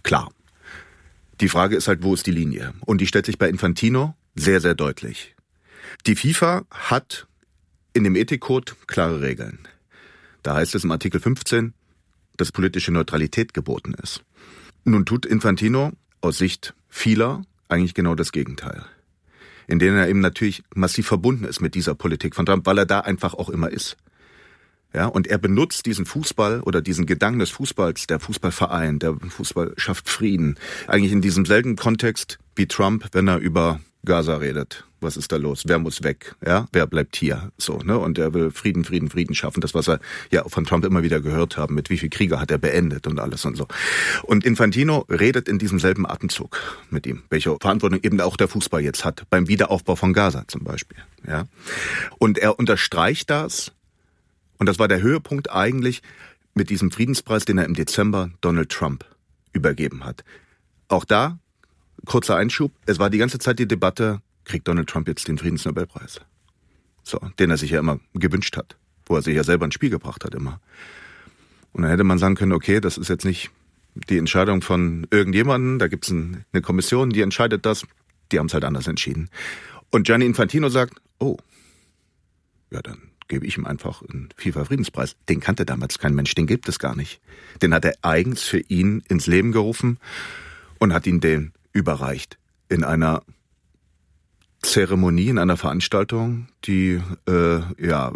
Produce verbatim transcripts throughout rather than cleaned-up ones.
klar. Die Frage ist halt, wo ist die Linie? Und die stellt sich bei Infantino sehr, sehr deutlich. Die FIFA hat in dem Ethikcode klare Regeln. Da heißt es im Artikel fünfzehn, dass politische Neutralität geboten ist. Nun tut Infantino aus Sicht vieler eigentlich genau das Gegenteil. In denen er eben natürlich massiv verbunden ist mit dieser Politik von Trump, weil er da einfach auch immer ist. Ja, und er benutzt diesen Fußball oder diesen Gedanken des Fußballs, der Fußballverein, der Fußball schafft Frieden, eigentlich in diesem selben Kontext wie Trump, wenn er über Gaza redet. Was ist da los? Wer muss weg? Ja, wer bleibt hier? So, ne? Und er will Frieden, Frieden, Frieden schaffen. Das, was er ja von Trump immer wieder gehört haben, mit wie viel Kriege hat er beendet und alles und so. Und Infantino redet in diesem selben Atemzug mit ihm, welche Verantwortung eben auch der Fußball jetzt hat, beim Wiederaufbau von Gaza zum Beispiel. Ja. Und er unterstreicht das, und das war der Höhepunkt eigentlich mit diesem Friedenspreis, den er im Dezember Donald Trump übergeben hat. Auch da, kurzer Einschub, es war die ganze Zeit die Debatte, kriegt Donald Trump jetzt den Friedensnobelpreis? So, den er sich ja immer gewünscht hat, wo er sich ja selber ins Spiel gebracht hat immer. Und dann hätte man sagen können, okay, das ist jetzt nicht die Entscheidung von irgendjemandem, da gibt es ein, eine Kommission, die entscheidet das, die haben es halt anders entschieden. Und Gianni Infantino sagt, oh, ja dann gebe ich ihm einfach einen FIFA-Friedenspreis. Den kannte damals kein Mensch, den gibt es gar nicht. Den hat er eigens für ihn ins Leben gerufen und hat ihn den überreicht in einer Zeremonie, in einer Veranstaltung, die, äh, ja,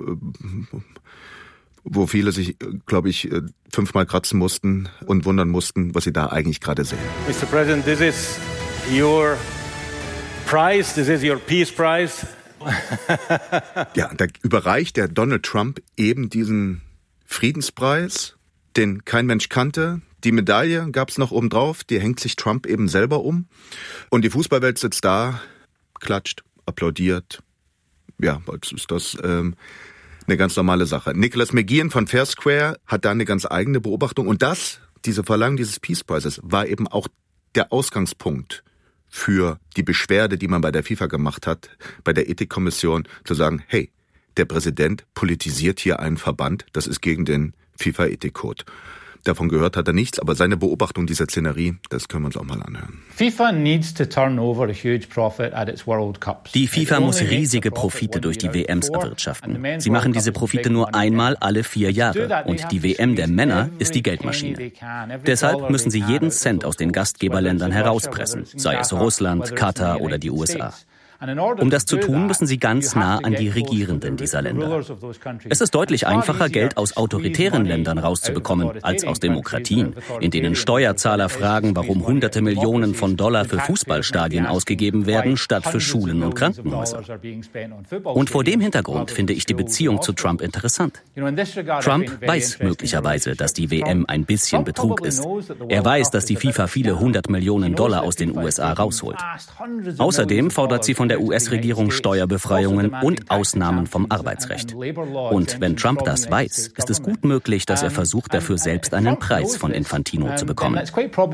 wo viele sich, glaube ich, fünfmal kratzen mussten und wundern mussten, was sie da eigentlich gerade sehen. Mister President, this is your prize, this is your peace prize. Ja, da überreicht der Donald Trump eben diesen Friedenspreis, den kein Mensch kannte. Die Medaille gab's noch obendrauf, die hängt sich Trump eben selber um. Und die Fußballwelt sitzt da, klatscht, applaudiert. Ja, jetzt ist das ähm, eine ganz normale Sache. Nicholas McGeehan von Fair Square hat da eine ganz eigene Beobachtung. Und das, diese Verlangen dieses Peace Prizes, war eben auch der Ausgangspunkt für die Beschwerde, die man bei der FIFA gemacht hat, bei der Ethikkommission, zu sagen, hey, der Präsident politisiert hier einen Verband, das ist gegen den FIFA-Ethikcode. Davon gehört hat er nichts, aber seine Beobachtung dieser Szenerie, das können wir uns auch mal anhören. FIFA needs to turn over a huge profit at its World Cups. Die FIFA muss riesige Profite durch die W Ms erwirtschaften. Sie machen diese Profite nur einmal alle vier Jahre und die W M der Männer ist die Geldmaschine. Deshalb müssen sie jeden Cent aus den Gastgeberländern herauspressen, sei es Russland, Katar oder die U S A. Um das zu tun, müssen sie ganz nah an die Regierenden dieser Länder. Es ist deutlich einfacher, Geld aus autoritären Ländern rauszubekommen, als aus Demokratien, in denen Steuerzahler fragen, warum hunderte Millionen von Dollar für Fußballstadien ausgegeben werden, statt für Schulen und Krankenhäuser. Und vor dem Hintergrund finde ich die Beziehung zu Trump interessant. Trump weiß möglicherweise, dass die W M ein bisschen Betrug ist. Er weiß, dass die FIFA viele hundert Millionen Dollar aus den U S A rausholt. Außerdem fordert sie von der U S-Regierung Steuerbefreiungen und Ausnahmen vom Arbeitsrecht. Und wenn Trump das weiß, ist es gut möglich, dass er versucht, dafür selbst einen Preis von Infantino zu bekommen. Das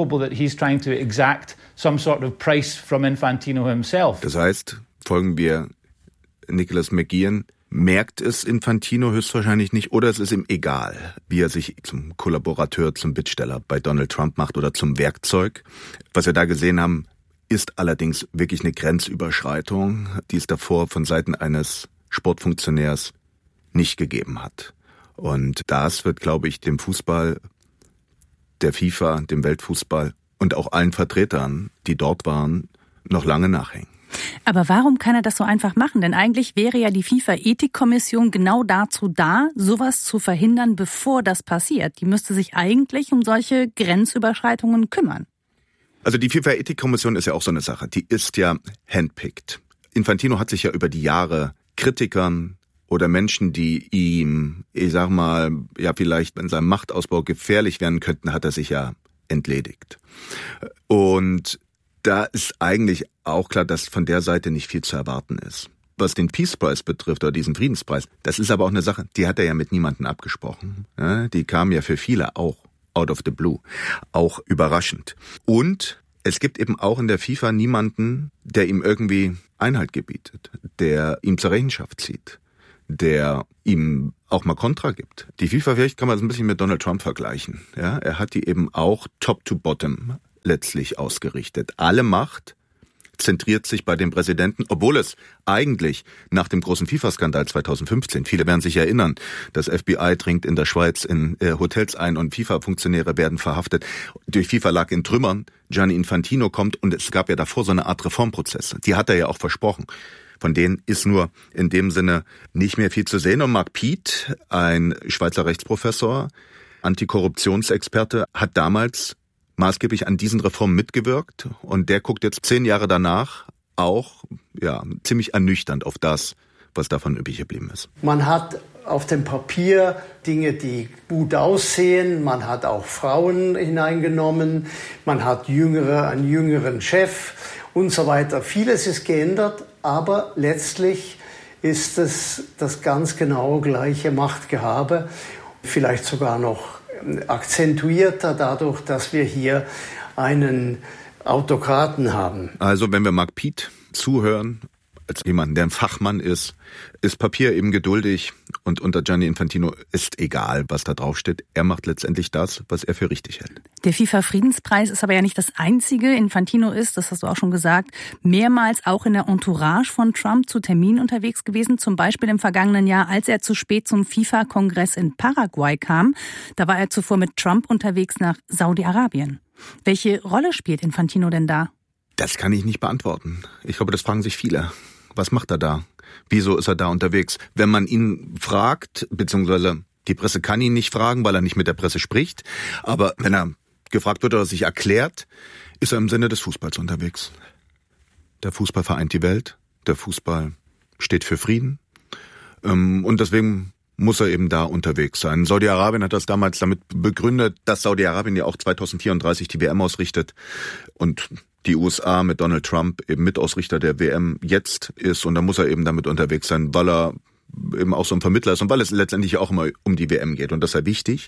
heißt, folgen wir Nicholas McGeehan, merkt es Infantino höchstwahrscheinlich nicht oder es ist ihm egal, wie er sich zum Kollaborateur, zum Bittsteller bei Donald Trump macht oder zum Werkzeug. Was wir da gesehen haben, ist allerdings wirklich eine Grenzüberschreitung, die es davor von Seiten eines Sportfunktionärs nicht gegeben hat. Und das wird, glaube ich, dem Fußball, der FIFA, dem Weltfußball und auch allen Vertretern, die dort waren, noch lange nachhängen. Aber warum kann er das so einfach machen? Denn eigentlich wäre ja die FIFA-Ethikkommission genau dazu da, sowas zu verhindern, bevor das passiert. Die müsste sich eigentlich um solche Grenzüberschreitungen kümmern. Also die FIFA-Ethikkommission ist ja auch so eine Sache. Die ist ja handpicked. Infantino hat sich ja über die Jahre Kritikern oder Menschen, die ihm, ich sag mal, ja vielleicht in seinem Machtausbau gefährlich werden könnten, hat er sich ja entledigt. Und da ist eigentlich auch klar, dass von der Seite nicht viel zu erwarten ist. Was den Peace Prize betrifft oder diesen Friedenspreis, das ist aber auch eine Sache, die hat er ja mit niemandem abgesprochen. Ja, die kam ja für viele auch out of the blue, auch überraschend. Und es gibt eben auch in der FIFA niemanden, der ihm irgendwie Einhalt gebietet, der ihm zur Rechenschaft zieht, der ihm auch mal Kontra gibt. Die FIFA, vielleicht kann man das ein bisschen mit Donald Trump vergleichen. Ja, er hat die eben auch top to bottom letztlich ausgerichtet. Alle Macht zentriert sich bei dem Präsidenten, obwohl es eigentlich nach dem großen FIFA-Skandal zweitausendfünfzehn, viele werden sich erinnern, das F B I dringt in der Schweiz in äh, Hotels ein und FIFA-Funktionäre werden verhaftet. Durch FIFA lag in Trümmern, Gianni Infantino kommt und es gab ja davor so eine Art Reformprozesse. Die hat er ja auch versprochen. Von denen ist nur in dem Sinne nicht mehr viel zu sehen. Und Mark Piet, ein Schweizer Rechtsprofessor, Antikorruptionsexperte, hat damals maßgeblich an diesen Reformen mitgewirkt und der guckt jetzt zehn Jahre danach auch ja ziemlich ernüchternd auf das, was davon übrig geblieben ist. Man hat auf dem Papier Dinge, die gut aussehen, man hat auch Frauen hineingenommen, man hat jüngere, einen jüngeren Chef und so weiter. Vieles ist geändert, aber letztlich ist es das ganz genau gleiche Machtgehabe, vielleicht sogar noch akzentuierter dadurch, dass wir hier einen Autokraten haben. Also wenn wir Mark Piet zuhören, als jemand, der ein Fachmann ist, ist Papier eben geduldig und unter Gianni Infantino ist egal, was da draufsteht. Er macht letztendlich das, was er für richtig hält. Der FIFA-Friedenspreis ist aber ja nicht das Einzige. Infantino ist, das hast du auch schon gesagt, mehrmals auch in der Entourage von Trump zu Terminen unterwegs gewesen. Zum Beispiel im vergangenen Jahr, als er zu spät zum FIFA-Kongress in Paraguay kam. Da war er zuvor mit Trump unterwegs nach Saudi-Arabien. Welche Rolle spielt Infantino denn da? Das kann ich nicht beantworten. Ich glaube, das fragen sich viele. Was macht er da? Wieso ist er da unterwegs? Wenn man ihn fragt, beziehungsweise die Presse kann ihn nicht fragen, weil er nicht mit der Presse spricht, aber wenn er gefragt wird oder sich erklärt, ist er im Sinne des Fußballs unterwegs. Der Fußball vereint die Welt, der Fußball steht für Frieden und deswegen muss er eben da unterwegs sein. Saudi-Arabien hat das damals damit begründet, dass Saudi-Arabien ja auch zweitausendvierunddreißig die W M ausrichtet und die U S A mit Donald Trump eben Mitausrichter der W M jetzt ist und da muss er eben damit unterwegs sein, weil er eben auch so ein Vermittler ist und weil es letztendlich auch immer um die W M geht und das ist ja wichtig.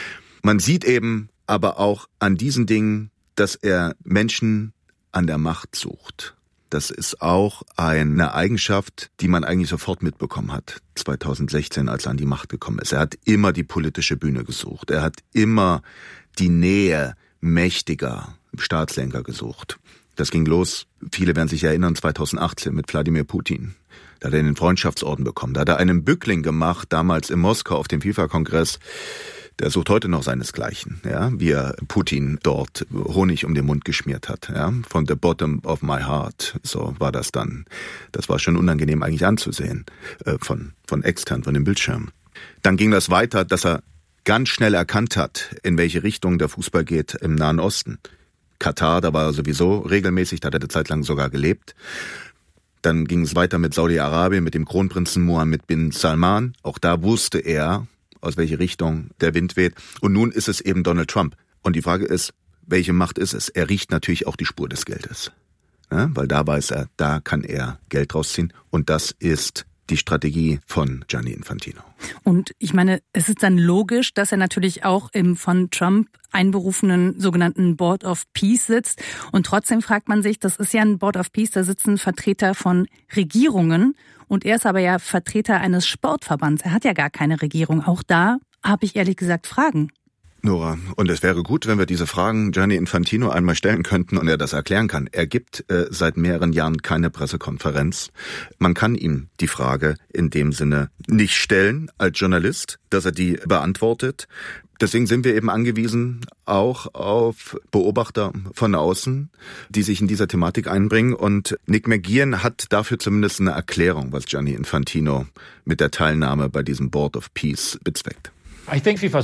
Man sieht eben aber auch an diesen Dingen, dass er Menschen an der Macht sucht. Das ist auch eine Eigenschaft, die man eigentlich sofort mitbekommen hat, zweitausendsechzehn, als er an die Macht gekommen ist. Er hat immer die politische Bühne gesucht. Er hat immer die Nähe mächtiger Staatslenker gesucht. Das ging los, viele werden sich erinnern, zweitausendachtzehn mit Wladimir Putin. Da hat er den Freundschaftsorden bekommen. Da hat er einen Bückling gemacht, damals in Moskau auf dem FIFA-Kongress. Der sucht heute noch seinesgleichen, ja, wie er Putin dort Honig um den Mund geschmiert hat, ja, von the bottom of my heart, so war das dann. Das war schon unangenehm eigentlich anzusehen, äh, von, von extern, von dem Bildschirm. Dann ging das weiter, dass er ganz schnell erkannt hat, in welche Richtung der Fußball geht im Nahen Osten. Katar, da war er sowieso regelmäßig, da hat er eine Zeit lang sogar gelebt. Dann ging es weiter mit Saudi-Arabien, mit dem Kronprinzen Mohammed bin Salman. Auch da wusste er, aus welche Richtung der Wind weht. Und nun ist es eben Donald Trump. Und die Frage ist, welche Macht ist es? Er riecht natürlich auch die Spur des Geldes. Ja, weil da weiß er, da kann er Geld rausziehen. Und das ist die Strategie von Gianni Infantino. Und ich meine, es ist dann logisch, dass er natürlich auch im von Trump einberufenen sogenannten Board of Peace sitzt. Und trotzdem fragt man sich, das ist ja ein Board of Peace, da sitzen Vertreter von Regierungen. Und er ist aber ja Vertreter eines Sportverbands. Er hat ja gar keine Regierung. Auch da habe ich ehrlich gesagt Fragen. Nora, und es wäre gut, wenn wir diese Fragen Gianni Infantino einmal stellen könnten und er das erklären kann. Er gibt äh, seit mehreren Jahren keine Pressekonferenz. Man kann ihm die Frage in dem Sinne nicht stellen als Journalist, dass er die beantwortet. Deswegen sind wir eben angewiesen auch auf Beobachter von außen, die sich in dieser Thematik einbringen. Und Nick McGeehan hat dafür zumindest eine Erklärung, was Gianni Infantino mit der Teilnahme bei diesem Board of Peace bezweckt. Die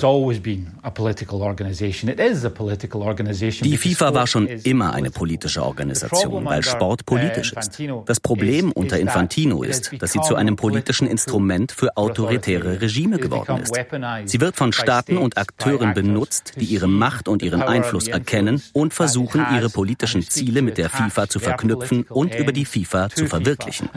FIFA war schon immer eine politische Organisation, weil Sport politisch ist. Das Problem unter Infantino ist, dass sie zu einem politischen Instrument für autoritäre Regime geworden ist. Sie wird von Staaten und Akteuren benutzt, die ihre Macht und ihren Einfluss erkennen und versuchen, ihre politischen Ziele mit der FIFA zu verknüpfen und über die FIFA zu verwirklichen.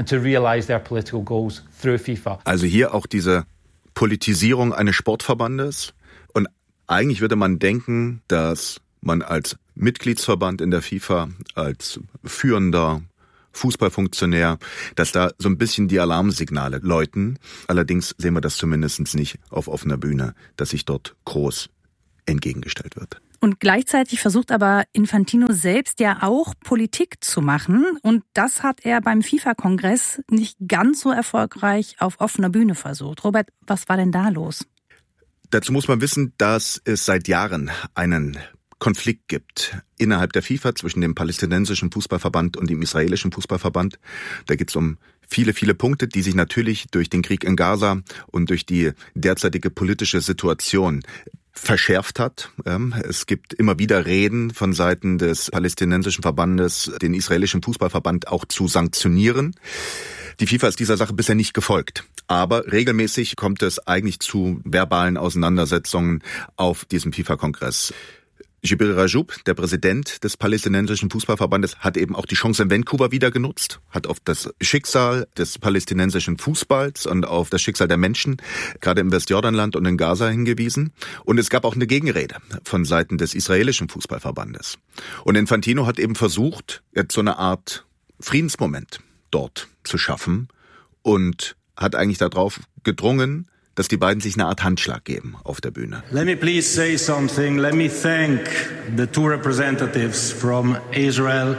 Also hier auch diese Politisierung eines Sportverbandes. Und eigentlich würde man denken, dass man als Mitgliedsverband in der FIFA, als führender Fußballfunktionär, dass da so ein bisschen die Alarmsignale läuten. Allerdings sehen wir das zumindest nicht auf offener Bühne, dass sich dort groß entgegengestellt wird. Und gleichzeitig versucht aber Infantino selbst ja auch Politik zu machen. Und das hat er beim FIFA-Kongress nicht ganz so erfolgreich auf offener Bühne versucht. Robert, was war denn da los? Dazu muss man wissen, dass es seit Jahren einen Konflikt gibt innerhalb der FIFA zwischen dem palästinensischen Fußballverband und dem israelischen Fußballverband. Da geht es um viele, viele Punkte, die sich natürlich durch den Krieg in Gaza und durch die derzeitige politische Situation verschärft hat. Es gibt immer wieder Reden von Seiten des palästinensischen Verbandes, den israelischen Fußballverband auch zu sanktionieren. Die FIFA ist dieser Sache bisher nicht gefolgt. Aber regelmäßig kommt es eigentlich zu verbalen Auseinandersetzungen auf diesem FIFA-Kongress. Djibril Rajoub, der Präsident des palästinensischen Fußballverbandes, hat eben auch die Chance in Vancouver wieder genutzt, hat auf das Schicksal des palästinensischen Fußballs und auf das Schicksal der Menschen, gerade im Westjordanland und in Gaza, hingewiesen. Und es gab auch eine Gegenrede von Seiten des israelischen Fußballverbandes. Und Infantino hat eben versucht, jetzt so eine Art Friedensmoment dort zu schaffen und hat eigentlich darauf gedrungen, dass die beiden sich eine Art Handschlag geben auf der Bühne. Let me please say something. Let me thank the two representatives from Israel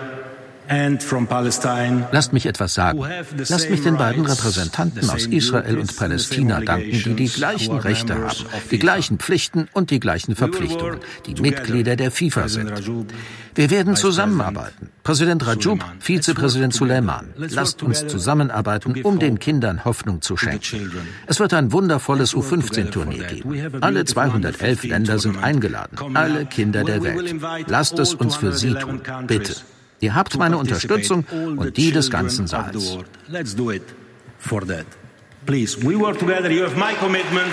and from Palestine. Lasst mich etwas sagen. Lasst mich den beiden Repräsentanten aus Israel und Palästina danken, die die gleichen Rechte haben, die gleichen Pflichten und die gleichen Verpflichtungen, die Mitglieder der FIFA sind. Wir werden zusammenarbeiten. Präsident Rajoub, Vizepräsident Suleiman. Lasst uns zusammenarbeiten, um den Kindern Hoffnung zu schenken. Es wird ein wundervolles U fünfzehn Turnier geben. Alle zweihundertelf Länder sind eingeladen, alle Kinder der Welt. Lasst es uns für sie tun, bitte. Ihr habt meine Unterstützung und die des ganzen Saals. Let's do it for that. Please, we work together. You have my commitment.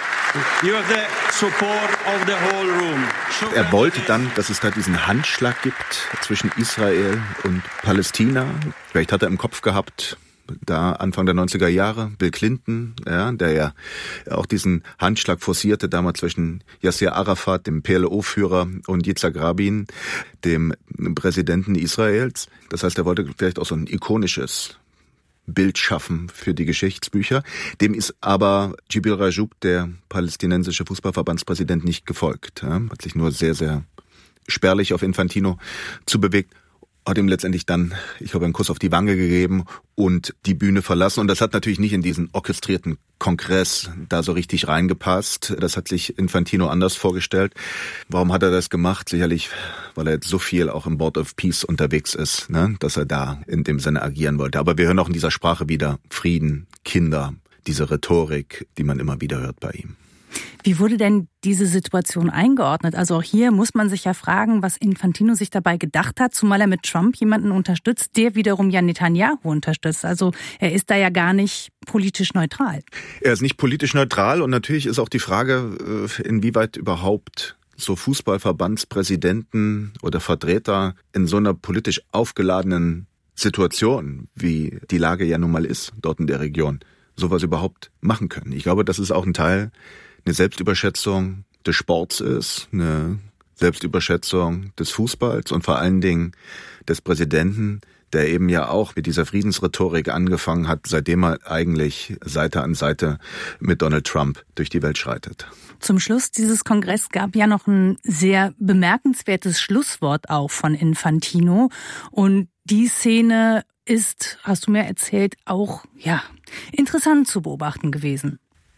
You have the support of the whole room. Er wollte dann, dass es da diesen Handschlag gibt zwischen Israel und Palästina. Vielleicht hat er im Kopf gehabt, da Anfang der neunziger Jahre, Bill Clinton, ja, der ja auch diesen Handschlag forcierte, damals zwischen Yasser Arafat, dem P L O-Führer, und Yitzhak Rabin, dem Präsidenten Israels. Das heißt, er wollte vielleicht auch so ein ikonisches Bild schaffen für die Geschichtsbücher. Dem ist aber Djibril Rajoub, der palästinensische Fußballverbandspräsident, nicht gefolgt. Ja, hat sich nur sehr, sehr spärlich auf Infantino zubewegt. Hat ihm letztendlich dann, ich habe einen Kuss auf die Wange gegeben und die Bühne verlassen. Und das hat natürlich nicht in diesen orchestrierten Kongress da so richtig reingepasst. Das hat sich Infantino anders vorgestellt. Warum hat er das gemacht? Sicherlich, weil er jetzt so viel auch im Board of Peace unterwegs ist, ne, dass er da in dem Sinne agieren wollte. Aber wir hören auch in dieser Sprache wieder Frieden, Kinder, diese Rhetorik, die man immer wieder hört bei ihm. Wie wurde denn diese Situation eingeordnet? Also auch hier muss man sich ja fragen, was Infantino sich dabei gedacht hat, zumal er mit Trump jemanden unterstützt, der wiederum ja Netanyahu unterstützt. Also er ist da ja gar nicht politisch neutral. Er ist nicht politisch neutral und natürlich ist auch die Frage, inwieweit überhaupt so Fußballverbandspräsidenten oder Vertreter in so einer politisch aufgeladenen Situation, wie die Lage ja nun mal ist, dort in der Region, sowas überhaupt machen können. Ich glaube, das ist auch ein Teil, eine Selbstüberschätzung des Sports ist, eine Selbstüberschätzung des Fußballs und vor allen Dingen des Präsidenten, der eben ja auch mit dieser Friedensrhetorik angefangen hat, seitdem er eigentlich Seite an Seite mit Donald Trump durch die Welt schreitet. Zum Schluss dieses Kongress gab ja noch ein sehr bemerkenswertes Schlusswort auch von Infantino. Und die Szene ist, hast du mir erzählt, auch ja interessant zu beobachten gewesen.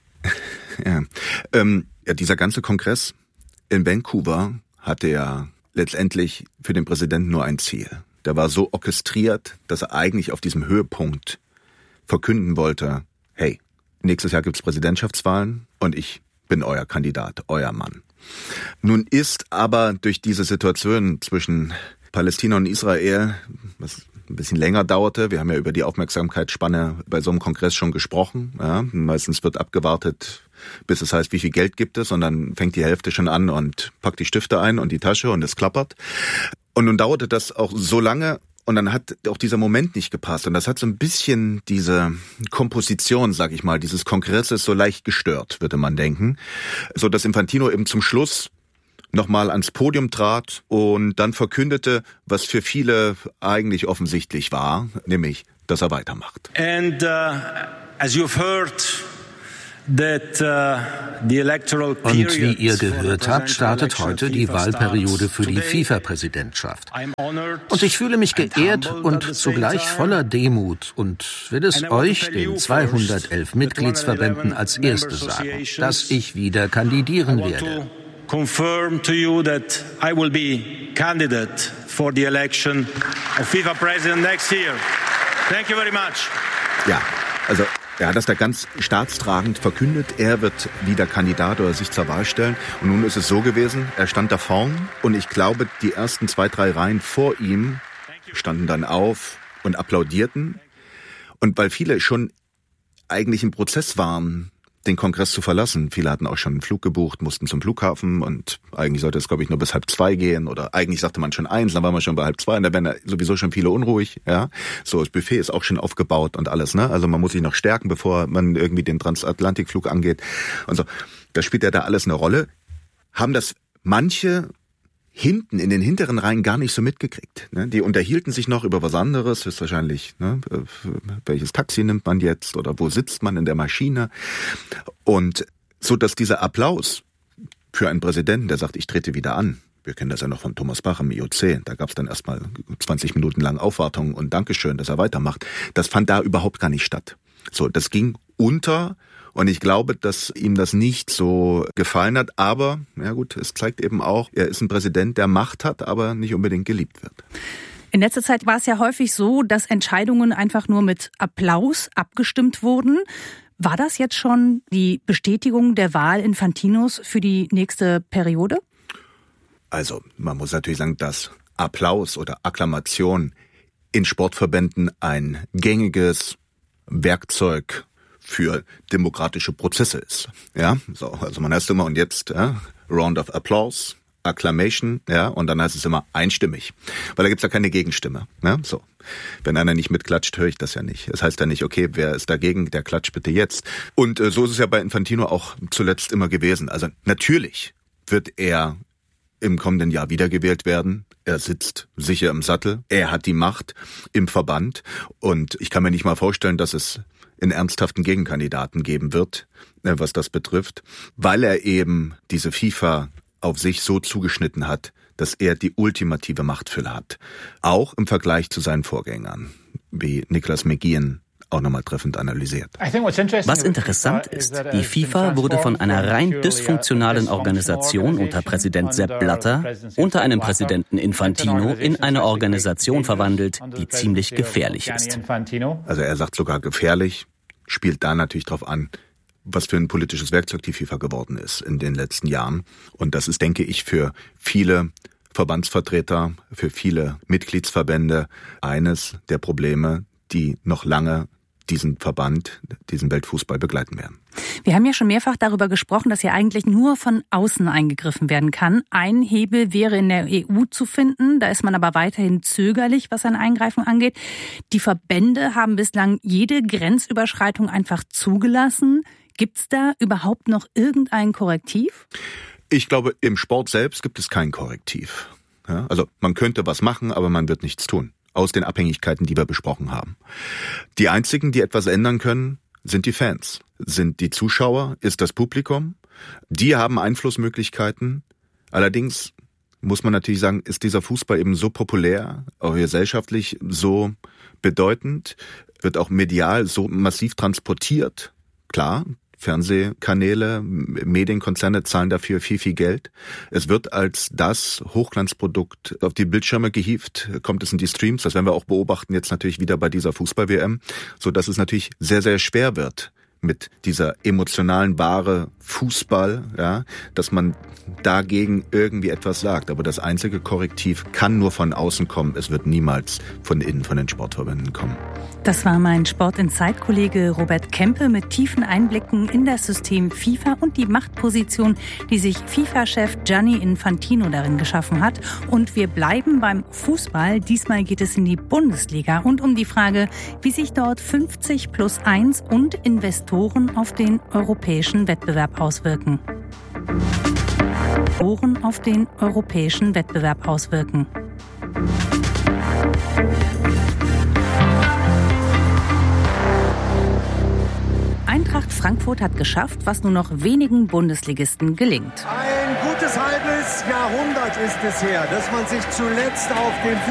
Ja. Ähm, ja, dieser ganze Kongress in Vancouver hatte ja letztendlich für den Präsidenten nur ein Ziel. Der war so orchestriert, dass er eigentlich auf diesem Höhepunkt verkünden wollte, hey, nächstes Jahr gibt's Präsidentschaftswahlen und ich bin euer Kandidat, euer Mann. Nun ist aber durch diese Situation zwischen Palästina und Israel, was ein bisschen länger dauerte. Wir haben ja über die Aufmerksamkeitsspanne bei so einem Kongress schon gesprochen. Ja, meistens wird abgewartet, bis es heißt, wie viel Geld gibt es, und dann fängt die Hälfte schon an und packt die Stifte ein und die Tasche und es klappert. Und nun dauerte das auch so lange und dann hat auch dieser Moment nicht gepasst. Und das hat so ein bisschen diese Komposition, sag ich mal, dieses Kongresses so leicht gestört, würde man denken. So dass Infantino eben zum Schluss nochmal ans Podium trat und dann verkündete, was für viele eigentlich offensichtlich war, nämlich, dass er weitermacht. And uh, as you've heard, that uh, the electoral period. Und wie ihr gehört habt, startet heute die Wahlperiode für die FIFA-Präsidentschaft. Und ich fühle mich geehrt und zugleich voller Demut und will es euch, den zweihundertelf Mitgliedsverbänden, als erstes sagen, dass ich wieder kandidieren werde. Confirm to you that I will be candidate for the election of FIFA President next year. Thank you very much. Ja, also er hat das da ganz staatstragend verkündet. Er wird wieder Kandidat oder sich zur Wahl stellen. Und nun ist es so gewesen, er stand da vorn und ich glaube, die ersten zwei, drei Reihen vor ihm standen dann auf und applaudierten. Und weil viele schon eigentlich im Prozess waren, den Kongress zu verlassen. Viele hatten auch schon einen Flug gebucht, mussten zum Flughafen und eigentlich sollte es, glaube ich, nur bis halb zwei gehen oder eigentlich sagte man schon eins, dann waren wir schon bei halb zwei und da werden sowieso schon viele unruhig, ja. So, das Buffet ist auch schon aufgebaut und alles, ne. Also man muss sich noch stärken, bevor man irgendwie den Transatlantikflug angeht und so. Da spielt ja da alles eine Rolle. Haben das manche hinten in den hinteren Reihen gar nicht so mitgekriegt. Ne? Die unterhielten sich noch über was anderes, ist wahrscheinlich, ne, welches Taxi nimmt man jetzt oder wo sitzt man in der Maschine. Und so, dass dieser Applaus für einen Präsidenten, der sagt, ich trete wieder an, wir kennen das ja noch von Thomas Bach im I O C, da gab es dann erstmal zwanzig Minuten lang Aufwartung und Dankeschön, dass er weitermacht. Das fand da überhaupt gar nicht statt. So, das ging unter. Und ich glaube, dass ihm das nicht so gefallen hat. Aber, ja gut, es zeigt eben auch, er ist ein Präsident, der Macht hat, aber nicht unbedingt geliebt wird. In letzter Zeit war es ja häufig so, dass Entscheidungen einfach nur mit Applaus abgestimmt wurden. War das jetzt schon die Bestätigung der Wahl Infantinos für die nächste Periode? Also, man muss natürlich sagen, dass Applaus oder Akklamation in Sportverbänden ein gängiges Werkzeug für demokratische Prozesse ist. Ja, so, also man heißt immer und jetzt ja, Round of Applause, Acclamation, ja, und dann heißt es immer einstimmig, weil da gibt's ja keine Gegenstimme. Ja, so. Wenn einer nicht mitklatscht, höre ich das ja nicht. Es heißt ja nicht, okay, wer ist dagegen, der klatscht bitte jetzt. Und äh, so ist es ja bei Infantino auch zuletzt immer gewesen. Also natürlich wird er im kommenden Jahr wiedergewählt werden. Er sitzt sicher im Sattel. Er hat die Macht im Verband. Und ich kann mir nicht mal vorstellen, dass es einen ernsthaften Gegenkandidaten geben wird, was das betrifft, weil er eben diese FIFA auf sich so zugeschnitten hat, dass er die ultimative Machtfülle hat. Auch im Vergleich zu seinen Vorgängern, wie Nicolas McGeehan auch nochmal treffend analysiert. Was interessant ist, die FIFA wurde von einer rein dysfunktionalen Organisation unter Präsident Sepp Blatter unter einem Präsidenten Infantino in eine Organisation verwandelt, die ziemlich gefährlich ist. Also er sagt sogar gefährlich, spielt da natürlich drauf an, was für ein politisches Werkzeug die FIFA geworden ist in den letzten Jahren. Und das ist, denke ich, für viele Verbandsvertreter, für viele Mitgliedsverbände eines der Probleme, die noch lange diesen Verband, diesen Weltfußball begleiten werden. Wir haben ja schon mehrfach darüber gesprochen, dass ja eigentlich nur von außen eingegriffen werden kann. Ein Hebel wäre in der E U zu finden, da ist man aber weiterhin zögerlich, was ein Eingreifen angeht. Die Verbände haben bislang jede Grenzüberschreitung einfach zugelassen. Gibt's da überhaupt noch irgendein Korrektiv? Ich glaube, im Sport selbst gibt es kein Korrektiv. Ja, also man könnte was machen, aber man wird nichts tun. Aus den Abhängigkeiten, die wir besprochen haben. Die einzigen, die etwas ändern können, sind die Fans, sind die Zuschauer, ist das Publikum. Die haben Einflussmöglichkeiten. Allerdings muss man natürlich sagen, ist dieser Fußball eben so populär, auch gesellschaftlich so bedeutend, wird auch medial so massiv transportiert. Klar, Fernsehkanäle, Medienkonzerne zahlen dafür viel, viel Geld. Es wird als das Hochglanzprodukt auf die Bildschirme gehievt, kommt es in die Streams. Das werden wir auch beobachten jetzt natürlich wieder bei dieser Fußball-W M, so dass es natürlich sehr, sehr schwer wird mit dieser emotionalen Ware Fußball, ja, dass man dagegen irgendwie etwas sagt. Aber das einzige Korrektiv kann nur von außen kommen. Es wird niemals von innen, von den Sportverbänden kommen. Das war mein Sport-Insight-Kollege Robert Kempe mit tiefen Einblicken in das System FIFA und die Machtposition, die sich FIFA-Chef Gianni Infantino darin geschaffen hat. Und wir bleiben beim Fußball. Diesmal geht es in die Bundesliga und um die Frage, wie sich dort fünfzig plus eins und Investoren auf den europäischen Wettbewerb auswirken. Investoren auf den europäischen Wettbewerb auswirken. Eintracht Eintracht Frankfurt hat geschafft, was nur noch wenigen Bundesligisten gelingt. Ein gutes halbes Jahrhundert ist es her, dass man sich zuletzt auf dem